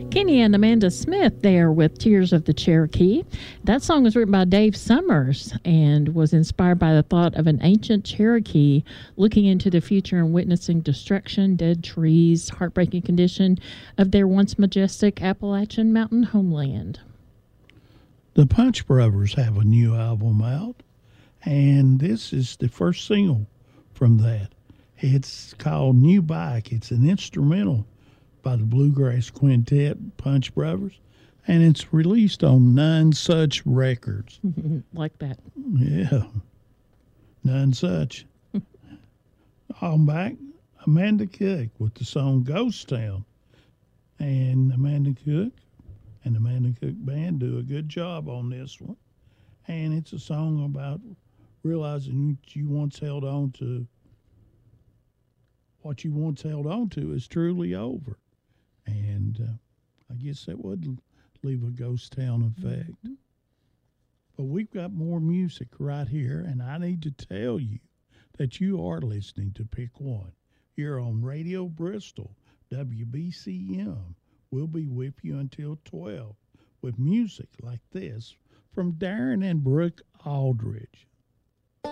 Kenny and Amanda Smith there with Tears of the Cherokee. That song was written by Dave Summers and was inspired by the thought of an ancient Cherokee looking into the future and witnessing destruction, dead trees, heartbreaking condition of their once majestic Appalachian mountain homeland. The Punch Brothers have a new album out, and this is the first single from that. It's called New Bike. It's an instrumental by the Bluegrass Quintet, Punch Brothers, and it's released on None Such Records. Like that. Yeah, None Such. On back, Amanda Cook with the song Ghost Town. And Amanda Cook and the Amanda Cook Band do a good job on this one. And it's a song about realizing you once held on to, what you once held on to is truly over. And I guess that would leave a ghost town effect. Mm-hmm. But we've got more music right here, and I need to tell you that you are listening to Pick One. You're on Radio Bristol, WBCM. We'll be with you until 12 with music like this from Darren and Brooke Aldridge.